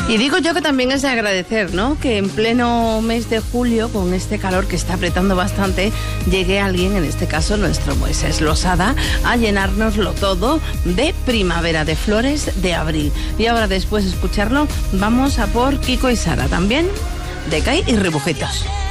Y digo yo que también es de agradecer, ¿no? Que en pleno mes de julio, con este calor que está apretando bastante, llegue alguien, en este caso nuestro Moisés Losada, a llenárnoslo todo de primavera, de flores de abril. Y ahora, después de escucharlo, vamos a por Kiko y Sara también, de Kai y Rebujitos.